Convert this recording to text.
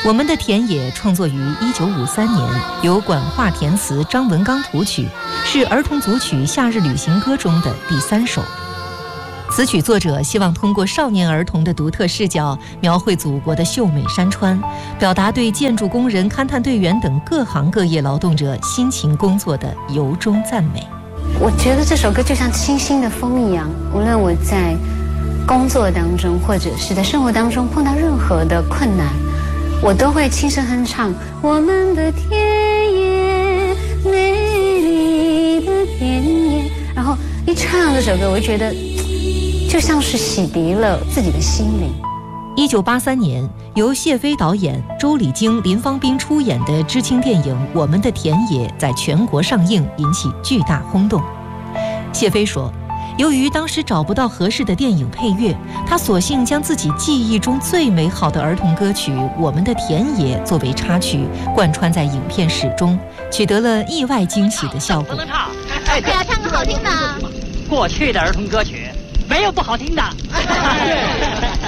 我们的田野创作于1953年，由管化填词，张文刚谱曲，是儿童组曲《夏日旅行歌》中的第3首。此曲作者希望通过少年儿童的独特视角，描绘祖国的秀美山川，表达对建筑工人、勘探队员等各行各业劳动者辛勤工作的由衷赞美。 我觉得这首歌就像清新的风一样，无论我在工作当中或者是在生活当中碰到任何的困难，我都会轻声哼唱我们的田野，美丽的田野，然后一唱这首歌，我就觉得就像是洗涤了自己的心灵。 1983年，由谢飞导演、周礼京、林芳斌出演的知青电影《我们的田野》在全国上映，引起巨大轰动。谢飞说，由于当时找不到合适的电影配乐，他索性将自己记忆中最美好的儿童歌曲《我们的田野》作为插曲，贯穿在影片始终，取得了意外惊喜的效果。 对啊，唱个好听的。 过去的儿童歌曲没有不好听的。